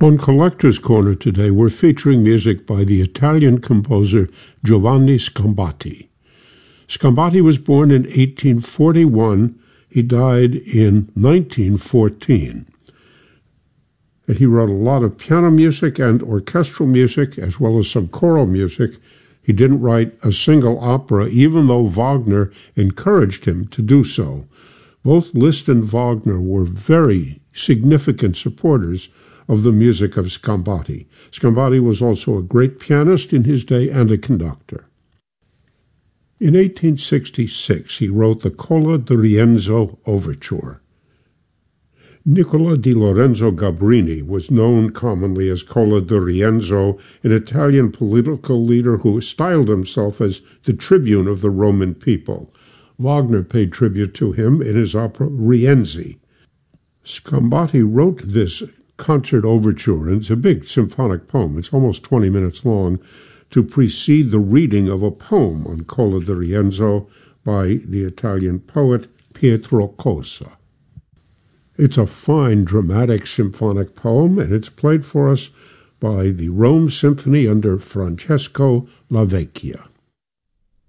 On Collector's Corner today, we're featuring music by the Italian composer Giovanni Scombatti. Scombatti was born in 1841. He died in 1914. And he wrote a lot of piano music and orchestral music, as well as some choral music. He didn't write a single opera, even though Wagner encouraged him to do so. Both Liszt and Wagner were very significant supporters of the music of Scombatti. Scombatti was also a great pianist in his day and a conductor. In 1866, he wrote the Cola di Rienzo Overture. Nicola di Lorenzo Gabrini was known commonly as Cola di Rienzo, an Italian political leader who styled himself as the tribune of the Roman people. Wagner paid tribute to him in his opera Rienzi. Scombatti wrote this concert overture, and it's a big symphonic poem. It's almost 20 minutes long, to precede the reading of a poem on Cola di Rienzo by the Italian poet Pietro Cosa. It's a fine, dramatic symphonic poem, and it's played for us by the Rome Symphony under Francesco Lavecchia.